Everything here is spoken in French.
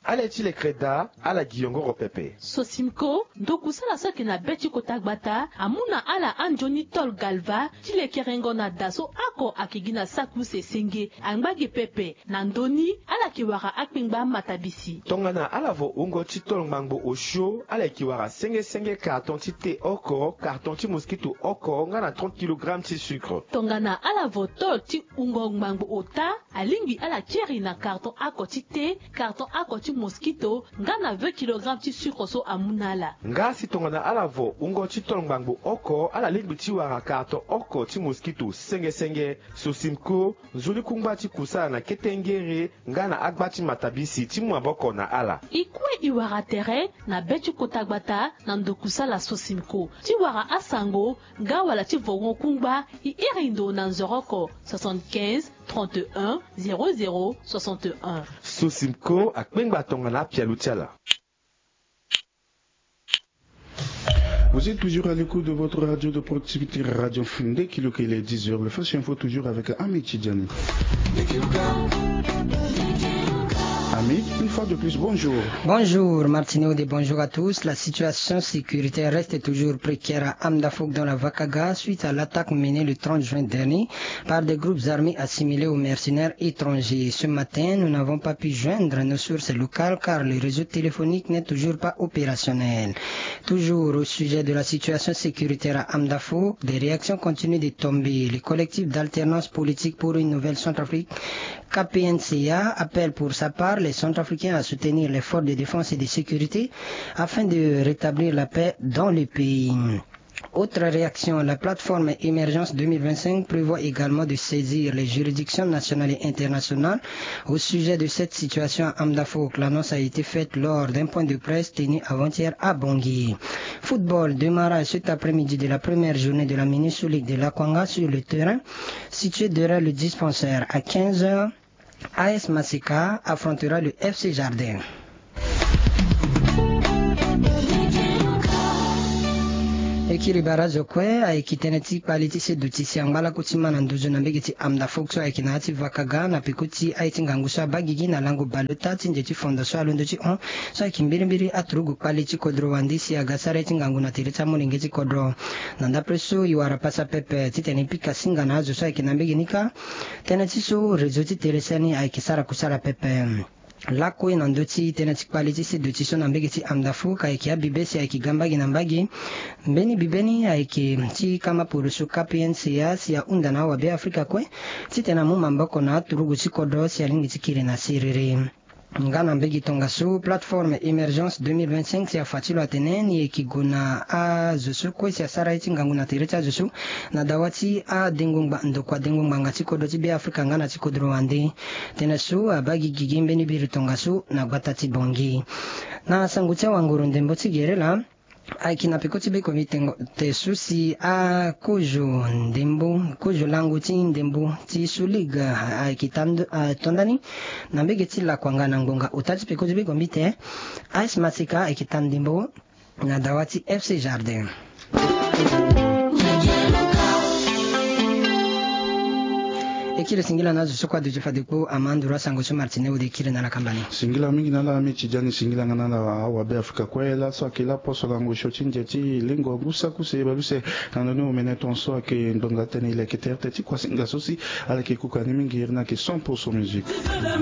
aleti le kreda ala giyongoro pepe. Sosimko ndokusala soki na beti kotagbata amuna ala anjoni tol galva tile kerengo na daso ako akigina saku sesenge angbagi pepe na ndoni ala kiwara akpingba matabisi. Tongana ala vo ungo titol ngbango osho ala kiwara senge carton tite oko carton ti mosquito oko ngana 30 kg ti sucre. Tongana ala vo tol ti ungo ngbango ota alingi ala keri na carton ako tite carton ako ti mosquito ngana 20 kg ti sucre so amunala. Ngasi tongana ala vo ungo titol ngbango oko ala lingi ti wara carton oko ti mosquito senge Sosimko nzuli kungba ti kusala na ketengere ngana agbati matabisi ti mwaboko na ala. Ikwe iwara tere na beti kotagbata na ndokusala Sosimko ti wara asango nga wala ti vongo kungba i irindo na nzoroko 75 31 00 61. Sosimko akpengba tongana pialutiala. Vous êtes toujours à l'écoute de votre radio de proximité Radio Fundé, qui est 10h. Le Flash Info toujours avec Amit Tidjani. Amit, une fois de plus, bonjour. Bonjour Martineau et bonjour à tous. La situation sécuritaire reste toujours précaire à Amdafouk dans la Vakaga suite à l'attaque menée le 30 juin dernier par des groupes armés assimilés aux mercenaires étrangers. Ce matin, nous n'avons pas pu joindre nos sources locales car le réseau téléphonique n'est toujours pas opérationnel. Toujours au sujet de la situation sécuritaire à Amdafouk, des réactions continuent de tomber. Le collectif d'alternance politique pour une nouvelle Centrafrique, KPNCA, appelle pour sa part les Centrafricains à soutenir l'effort de défense et de sécurité afin de rétablir la paix dans le pays. Autre réaction, la plateforme Émergence 2025 prévoit également de saisir les juridictions nationales et internationales au sujet de cette situation à Amdafouk. L'annonce a été faite lors d'un point de presse tenu avant-hier à Bangui. Football, démarrage cet après-midi de la première journée de la mini-sous Ligue de l'Akwanga sur le terrain situé derrière le dispensaire à 15h. AS Masika affrontera le FC Jardin. Ekiri barazo kwe aikiteneti quality dutisi angala kutima na nduzo na mbegeti Amdafouk so aikinati vakaga na pikuti aitingangusha bagigi na lango balota tinjeti fondation alondochi on so aikimbirimbiri atrugu quality kodro wandisi agasara aitingangu na tirita mulingeti kodro nanda preso iwara pasa pepe titeni pika singa nazo so aikinambeginika teneti so rezoti teresani aikisara kusara pepe. Lako inandoti tena tikpaliti si doti so nambegeti Amdafouk aiki abibesi aiki gambagi nambagi mbeni bibeni aiki ti kama purusu KPNCA si ya undana wa be Afrika kwe ti tena mumamboko na turugu ti kodro si ya lingi tikiri na siriri. Ngana mbegi tongasu plateforme Émergence 2025 si ya fatilo ateneni ekiguna a zusu kwe si ya sara iti nganguna tereta zusu na dawati a dengungba ndokwa dengungba ngati kodo ti be Afrika ngana ti kodro wande tena su abagi gigimbe ni biri tongasu na gbata ti bongi na sangutia wanguru ndembo ti gerela aikina pikoti be komitengo te susi a kojo langu ti ndembo ti suliga aikitando tondani na mbege ti la kwanga na ngonga utati pikoti be komite AS Masika aikitandembo na dawati FC Jardin. Ekile singila nazo sokwa de jefadeko amandura sangoso Martineau de kile na la kambani. Singila mingi na la Amit Tidjani singila ngana la wa be Afrika kwela so akila poso lango shotinje ti lingo gusa kuse baluse kanonu meneton so ake ndonga tene ile keterte ti kwa singa sosi ala ke kukani mingi na ke 100% musique.